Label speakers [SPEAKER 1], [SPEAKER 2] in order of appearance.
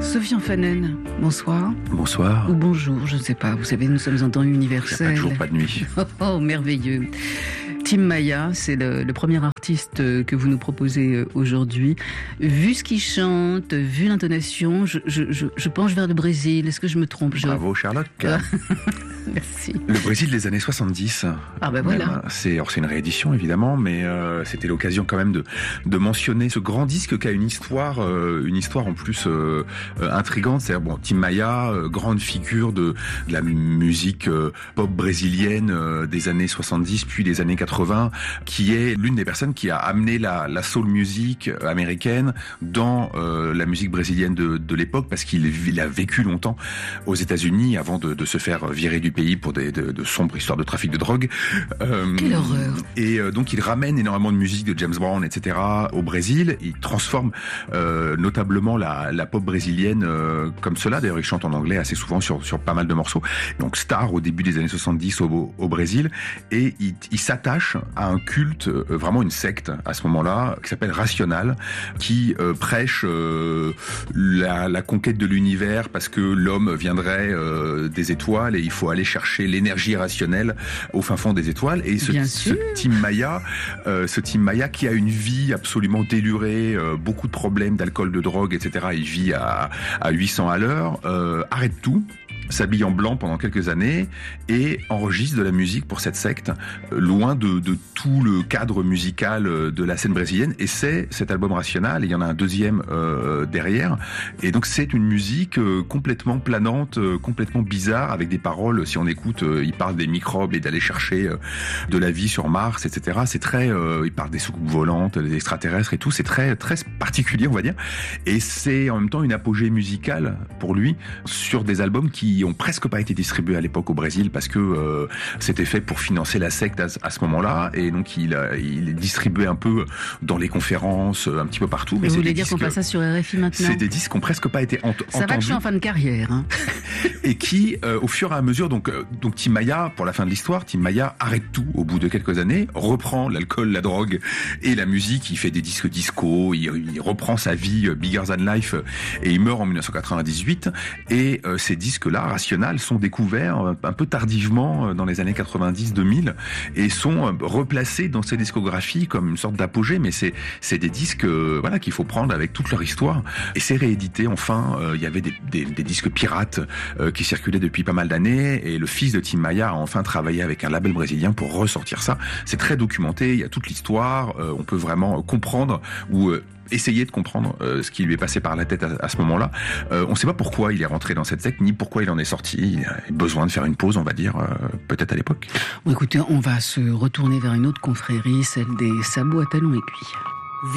[SPEAKER 1] Sofiane Fanen, bonsoir.
[SPEAKER 2] Bonsoir.
[SPEAKER 1] Ou bonjour, je ne sais pas. Vous savez, nous sommes en temps universel.
[SPEAKER 2] Il n'y a pas de jour, pas de nuit.
[SPEAKER 1] Oh, merveilleux. Tim Maia, c'est le premier artiste que vous nous proposez aujourd'hui. Vu ce qu'il chante, vu l'intonation, je penche vers le Brésil. Est-ce que je me trompe?
[SPEAKER 2] Bravo, Sherlock.
[SPEAKER 1] Merci.
[SPEAKER 2] Le Brésil des années 70.
[SPEAKER 1] Ah ben voilà.
[SPEAKER 2] Même, c'est une réédition évidemment, mais c'était l'occasion quand même de mentionner ce grand disque qui a une histoire en plus intrigante. C'est bon, Tim Maia, grande figure de la musique pop brésilienne des années 70 puis des années 80, qui est l'une des personnes qui a amené la soul music américaine dans la musique brésilienne de l'époque, parce qu'il a vécu longtemps aux États-Unis avant de se faire virer du pays pour de sombres histoires de trafic de drogue.
[SPEAKER 1] Quelle horreur.
[SPEAKER 2] Et donc il ramène énormément de musique de James Brown, etc. au Brésil. Il transforme notablement la pop brésilienne comme cela. D'ailleurs, il chante en anglais assez souvent sur pas mal de morceaux. Donc star au début des années 70 au Brésil. Et il s'attache à un culte, vraiment une secte à ce moment-là, qui s'appelle Racional, qui prêche la conquête de l'univers parce que l'homme viendrait des étoiles et il faut aller chercher l'énergie rationnelle au fin fond des étoiles. Et ce Tim Maia qui a une vie absolument délurée, beaucoup de problèmes d'alcool, de drogue, etc. Il vit à 800 à l'heure, arrête tout, s'habille en blanc pendant quelques années et enregistre de la musique pour cette secte, loin de tout le cadre musical de la scène brésilienne. Et c'est cet album Racional, et il y en a un deuxième derrière. Et donc c'est une musique complètement planante, complètement bizarre, avec des paroles, si on écoute, il parle des microbes et d'aller chercher de la vie sur Mars, etc. C'est très, il parle des soucoupes volantes, des extraterrestres et tout. C'est très, très particulier, on va dire. Et c'est en même temps une apogée musicale pour lui sur des albums qui ont presque pas été distribués à l'époque au Brésil parce que c'était fait pour financer la secte à ce moment-là, et donc il est distribué un peu dans les conférences, un petit peu partout.
[SPEAKER 1] Mais vous voulez dire qu'on passe ça sur RFI maintenant? C'est
[SPEAKER 2] des disques qui ont presque pas été entendus.
[SPEAKER 1] Ça va que je suis en fin de carrière. Hein.
[SPEAKER 2] Et qui, au fur et à mesure, donc Tim Maia, pour la fin de l'histoire, Tim Maia arrête tout au bout de quelques années, reprend l'alcool, la drogue et la musique. Il fait des disques disco, il reprend sa vie bigger than life, et il meurt en 1998. Et ces disques-là, Racional, sont découverts un peu tardivement dans les années 90-2000 et sont replacés dans ces discographies comme une sorte d'apogée, mais c'est des disques voilà, qu'il faut prendre avec toute leur histoire. Et c'est réédité, enfin, il y avait des disques pirates qui circulaient depuis pas mal d'années, et le fils de Tim Maia a enfin travaillé avec un label brésilien pour ressortir ça. C'est très documenté, il y a toute l'histoire, on peut vraiment comprendre ou essayer de comprendre ce qui lui est passé par la tête à ce moment-là. On ne sait pas pourquoi il est rentré dans cette secte, ni pourquoi il en est sorti. Il a besoin de faire une pause, on va dire, peut-être à l'époque.
[SPEAKER 1] Bon, écoutez, on va se retourner vers une autre confrérie, celle des sabots à talons aiguilles.